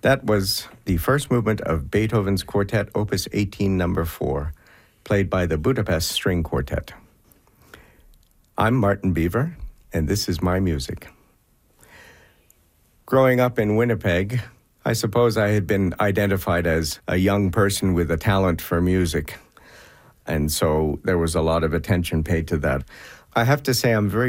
That was the first movement of Beethoven's Quartet, Opus 18, number 4, played by the Budapest String Quartet. I'm Martin Beaver, and this is my music. Growing up in Winnipeg, I suppose I had been identified as a young person with a talent for music, and so there was a lot of attention paid to that. I have to say I'm very